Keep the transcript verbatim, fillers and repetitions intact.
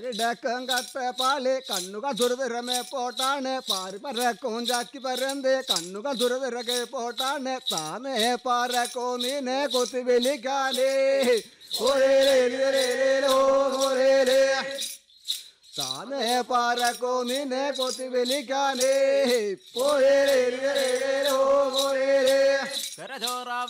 ഇടക്കം കട്ട പാല് കണ്ണുകൾ ദുരിതരമേ പോട്ടാണ് പാറി പറക്കും ചാക്കി പരന്ത് കണ്ണുകൾ ദുരിതരകെ പോട്ടാണ് താനേ പാറക്കോ നീനെ കൊത്തി വലിക്കാനേ താനേ പാറക്കോ നീനെ കൊത്തി വലിക്കാനേ പോരേ